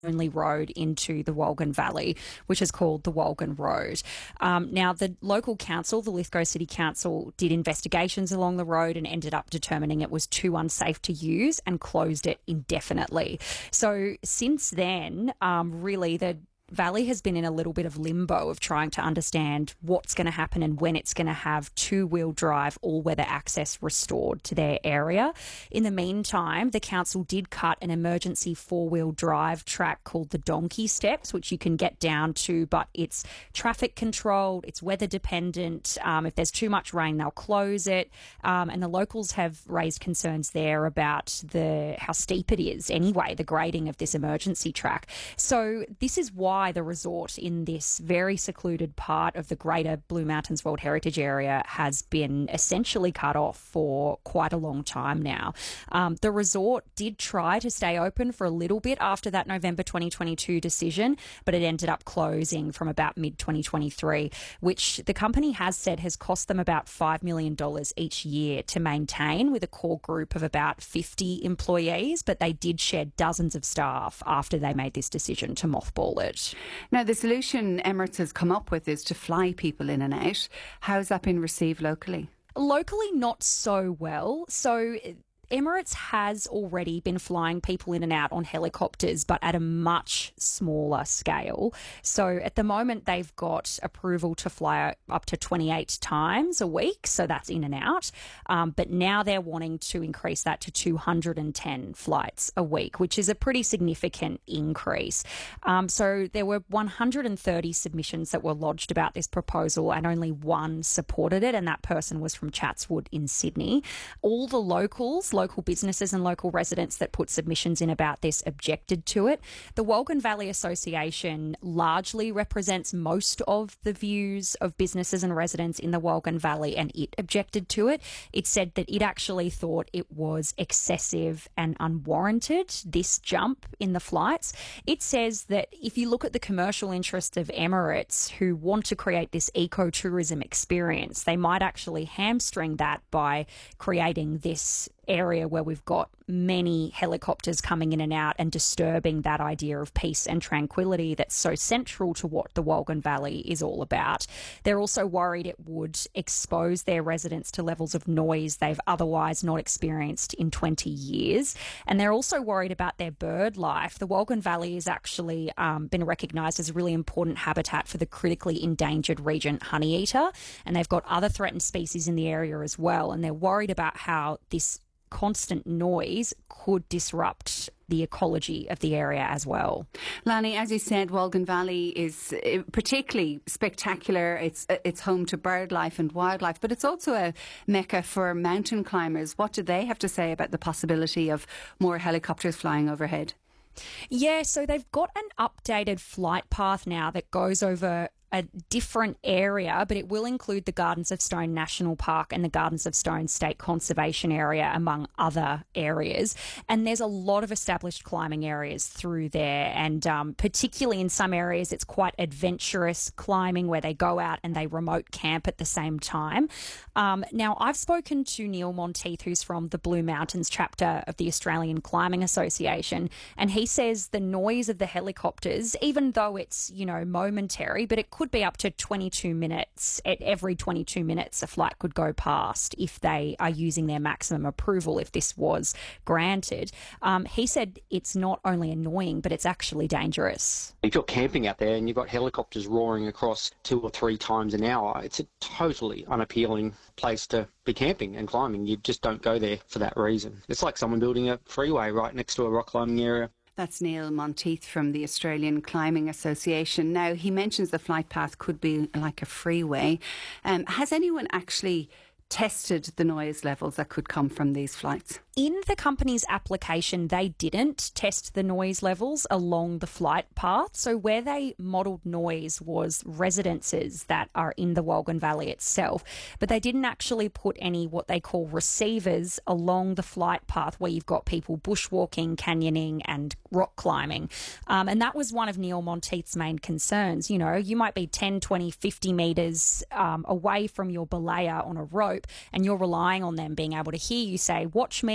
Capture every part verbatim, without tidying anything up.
only road into the Wolgan Valley, which is called the Wolgan Road. Um, now, the local council, the Lithgow City Council, did investigations along the road and ended up determining it was too unsafe to use and closed it indefinitely. So since then, um, really, the Valley has been in a little bit of limbo of trying to understand what's going to happen and when it's going to have two-wheel drive all-weather access restored to their area. In the meantime, the council did cut an emergency four-wheel drive track called the Donkey Steps, which you can get down to, but it's traffic controlled, it's weather dependent. Um, if there's too much rain, they'll close it. Um, and the locals have raised concerns there about the how steep it is anyway, the grading of this emergency track. So this is why the resort in this very secluded part of the greater Blue Mountains World Heritage Area has been essentially cut off for quite a long time now. Um, the resort did try to stay open for a little bit after that November twenty twenty-two decision, but it ended up closing from about mid twenty twenty-three, which the company has said has cost them about five million dollars each year to maintain, with a core group of about fifty employees, but they did shed dozens of staff after they made this decision to mothball it. Now, the solution Emirates has come up with is to fly people in and out. How's that been received locally? Locally, not so well. So Emirates has already been flying people in and out on helicopters, but at a much smaller scale. So at the moment, they've got approval to fly up to twenty-eight times a week. So that's in and out. Um, but now they're wanting to increase that to two hundred ten flights a week, which is a pretty significant increase. Um, so there were one hundred thirty submissions that were lodged about this proposal, and only one supported it, and that person was from Chatswood in Sydney. All the locals, local businesses and local residents that put submissions in about this objected to it. The Wolgan Valley Association largely represents most of the views of businesses and residents in the Wolgan Valley, and it objected to it. It said that it actually thought it was excessive and unwarranted, this jump in the flights. It says that if you look at the commercial interests of Emirates, who want to create this ecotourism experience, they might actually hamstring that by creating this area where we've got many helicopters coming in and out and disturbing that idea of peace and tranquility that's so central to what the Wolgan Valley is all about. They're also worried it would expose their residents to levels of noise they've otherwise not experienced in twenty years. And they're also worried about their bird life. The Wolgan Valley has actually um, been recognised as a really important habitat for the critically endangered regent honeyeater, and they've got other threatened species in the area as well, and they're worried about how this constant noise could disrupt the ecology of the area as well. Lani, as you said, Wolgan Valley is particularly spectacular. It's it's home to bird life and wildlife, but it's also a mecca for mountain climbers. What do they have to say about the possibility of more helicopters flying overhead? Yeah, so they've got an updated flight path now that goes over a different area, but it will include the Gardens of Stone National Park and the Gardens of Stone State Conservation Area, among other areas. And there's a lot of established climbing areas through there. And um, particularly in some areas, it's quite adventurous climbing where they go out and they remote camp at the same time. Um, now, I've spoken to Neil Monteith, who's from the Blue Mountains chapter of the Australian Climbing Association, and he says the noise of the helicopters, even though it's, you know, momentary, but it could be up to twenty-two minutes. At every twenty-two minutes, a flight could go past if they are using their maximum approval, if this was granted. Um, he said it's not only annoying, but it's actually dangerous. If you're camping out there and you've got helicopters roaring across two or three times an hour, it's a totally unappealing place to be camping and climbing. You just don't go there for that reason. It's like someone building a freeway right next to a rock climbing area. That's Neil Monteith from the Australian Climbing Association. Now, he mentions the flight path could be like a freeway. Um, has anyone actually tested the noise levels that could come from these flights? In the company's application, they didn't test the noise levels along the flight path. So where they modelled noise was residences that are in the Wolgan Valley itself, but they didn't actually put any what they call receivers along the flight path where you've got people bushwalking, canyoning and rock climbing. Um, and that was one of Neil Monteith's main concerns. You know, you might be ten, twenty, fifty metres um, away from your belayer on a rope and you're relying on them being able to hear you say, watch me,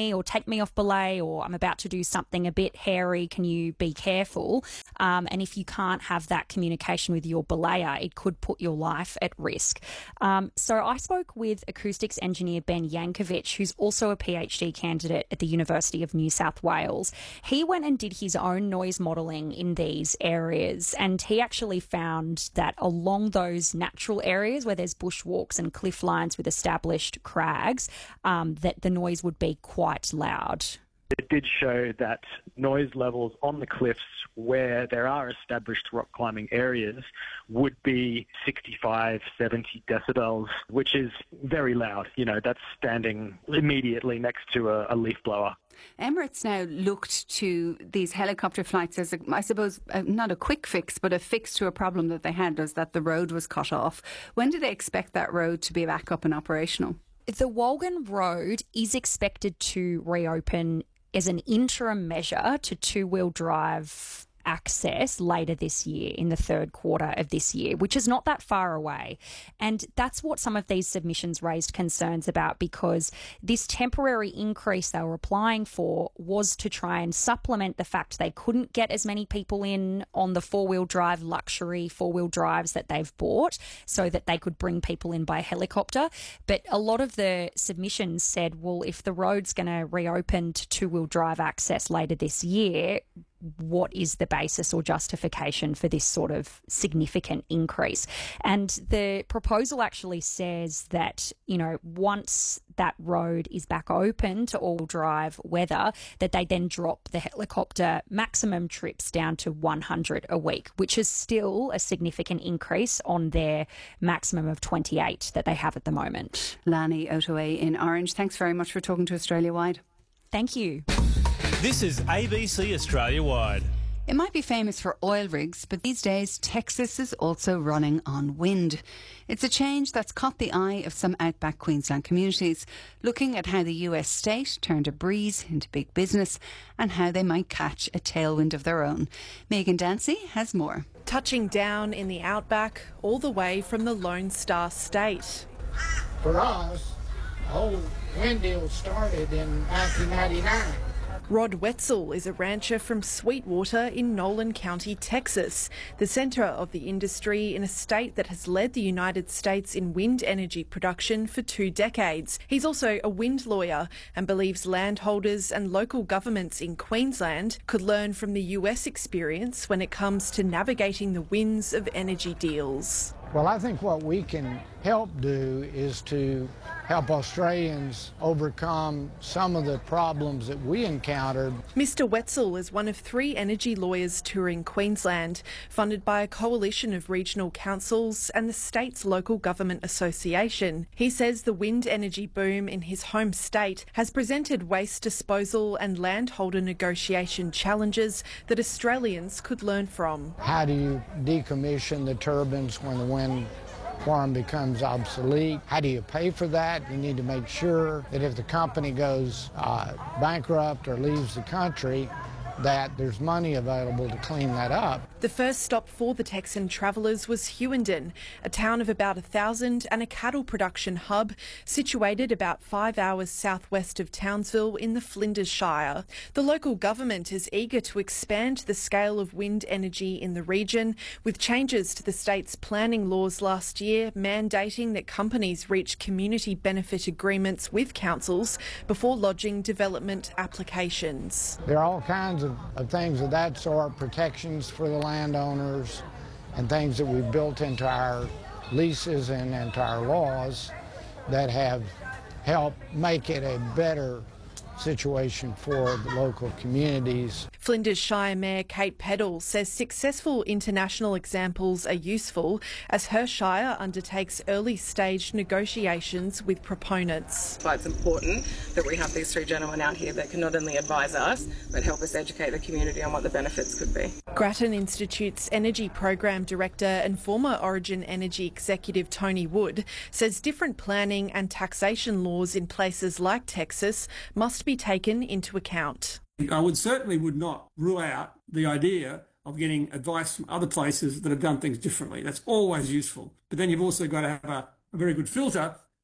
me or take me off belay, or I'm about to do something a bit hairy. Can you be careful? Um, and if you can't have that communication with your belayer, it could put your life at risk. Um, so I spoke with acoustics engineer Ben Yankovic, who's also a PhD candidate at the University of New South Wales. He went and did his own noise modelling in these areas, and he actually found that along those natural areas where there's bushwalks and cliff lines with established crags, um, that the noise would be quite loud. It did show that noise levels on the cliffs where there are established rock climbing areas would be sixty-five, seventy decibels, which is very loud. You know, that's standing immediately next to a, a leaf blower. Emirates now looked to these helicopter flights as, a, I suppose, uh, not a quick fix, but a fix to a problem that they had, was that the road was cut off. When do they expect that road to be back up and operational? The Walgan Road is expected to reopen as an interim measure to two-wheel drive access later this year, in the third quarter of this year, which is not that far away. And that's what some of these submissions raised concerns about, because this temporary increase they were applying for was to try and supplement the fact they couldn't get as many people in on the four-wheel drive luxury four-wheel drives that they've bought, so that they could bring people in by helicopter. But a lot of the submissions said, well, if the road's going to reopen to two-wheel drive access later this year, what is the basis or justification for this sort of significant increase? And the proposal actually says that, you know, once that road is back open to all drive weather, that they then drop the helicopter maximum trips down to one hundred a week, which is still a significant increase on their maximum of twenty-eight that they have at the moment. Lani Otoe in Orange, thanks very much for talking to Australia Wide. Thank you. This is A B C Australia Wide. It might be famous for oil rigs, but these days Texas is also running on wind. It's a change that's caught the eye of some outback Queensland communities, looking at how the U S state turned a breeze into big business and how they might catch a tailwind of their own. Megan Dancy has more. Touching down in the outback, all the way from the Lone Star State. For us, the whole wind deal started in nineteen ninety-nine. Rod Wetzel is a rancher from Sweetwater in Nolan County, Texas, the centre of the industry in a state that has led the United States in wind energy production for two decades. He's also a wind lawyer and believes landholders and local governments in Queensland could learn from the U S experience when it comes to navigating the winds of energy deals. Well, I think what we can help do is to help Australians overcome some of the problems that we encountered. Mister Wetzel is one of three energy lawyers touring Queensland, funded by a coalition of regional councils and the state's local government association. He says the wind energy boom in his home state has presented waste disposal and landholder negotiation challenges that Australians could learn from. How do you decommission the turbines when the wind farm becomes obsolete? How do you pay for that? You need to make sure that if the company goes uh, bankrupt or leaves the country, that there's money available to clean that up. The first stop for the Texan travellers was Hewenden, a town of about a thousand and a cattle production hub situated about five hours southwest of Townsville in the Flinders Shire. The local government is eager to expand the scale of wind energy in the region, with changes to the state's planning laws last year mandating that companies reach community benefit agreements with councils before lodging development applications. There are all kinds of Of, of things of that sort, protections for the landowners and things that we've built into our leases and into our laws that have helped make it a better situation for the local communities. Flinders Shire Mayor Kate Peddle says successful international examples are useful as her shire undertakes early stage negotiations with proponents. So it's important that we have these three gentlemen out here that can not only advise us but help us educate the community on what the benefits could be. Grattan Institute's Energy Program Director and former Origin Energy Executive Tony Wood says different planning and taxation laws in places like Texas must be taken into account. I would certainly would not rule out the idea of getting advice from other places that have done things differently. That's always useful. But then you've also got to have a, a very good filter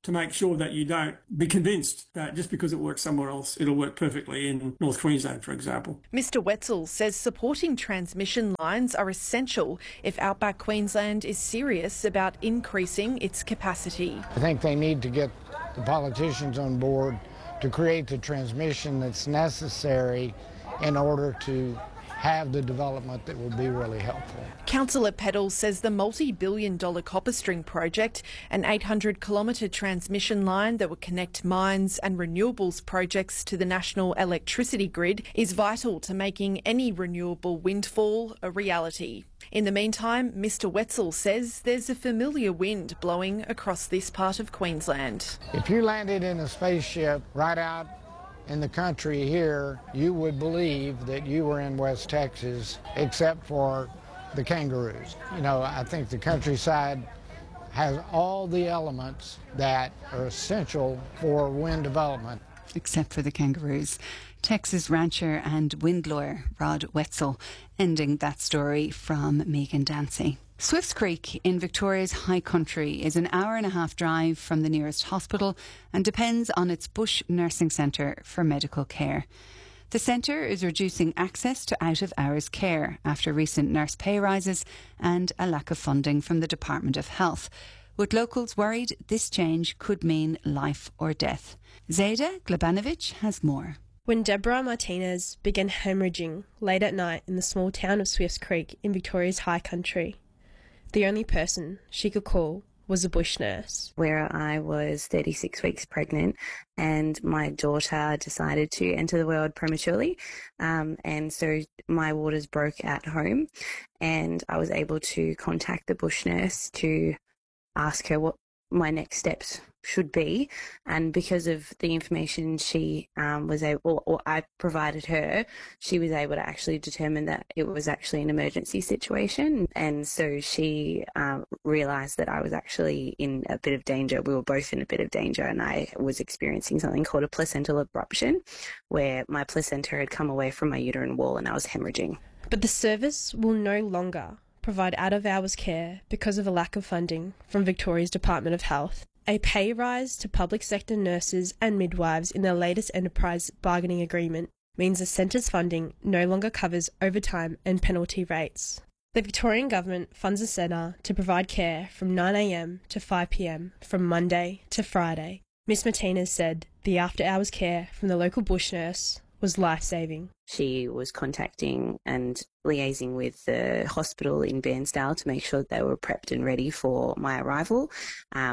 to make sure that you don't be convinced that just because it works somewhere else, it'll work perfectly in North Queensland, for example. Mister Wetzel says supporting transmission lines are essential if Outback Queensland is serious about increasing its capacity. I think they need to get the politicians on board to create the transmission that's necessary in order to have the development that will be really helpful. Councillor Peddle says the multi-billion dollar Copper String project, an eight hundred kilometre transmission line that would connect mines and renewables projects to the national electricity grid, is vital to making any renewable windfall a reality. In the meantime, Mister Wetzel says there's a familiar wind blowing across this part of Queensland. If you landed in a spaceship right out in the country here, you would believe that you were in West Texas, except for the kangaroos. You know, I think the countryside has all the elements that are essential for wind development. Except for the kangaroos. Texas rancher and wind lawyer Rod Wetzel, ending that story from Megan Dancy. Swifts Creek in Victoria's High Country is an hour and a half drive from the nearest hospital and depends on its Bush Nursing Centre for medical care. The centre is reducing access to out-of-hours care after recent nurse pay rises and a lack of funding from the Department of Health, with locals worried this change could mean life or death. Zayda Glebanovic has more. When Deborah Martinez began hemorrhaging late at night in the small town of Swifts Creek in Victoria's High Country, the only person she could call was a bush nurse. Where I was thirty-six weeks pregnant and my daughter decided to enter the world prematurely, um, and so my waters broke at home, and I was able to contact the bush nurse to ask her what my next steps should be, and because of the information she um, was able, or, or I provided her, she was able to actually determine that it was actually an emergency situation, and so she um, realised that I was actually in a bit of danger. We were both in a bit of danger, and I was experiencing something called a placental abruption, where my placenta had come away from my uterine wall and I was hemorrhaging. But the service will no longer provide out-of-hours care because of a lack of funding from Victoria's Department of Health. A pay rise to public sector nurses and midwives in their latest enterprise bargaining agreement means the centre's funding no longer covers overtime and penalty rates. The Victorian Government funds the centre to provide care from nine a m to five p m from Monday to Friday. Miss Martinez said the after-hours care from the local bush nurse was life-saving. She was contacting and liaising with the hospital in Bairnsdale to make sure that they were prepped and ready for my arrival. Um,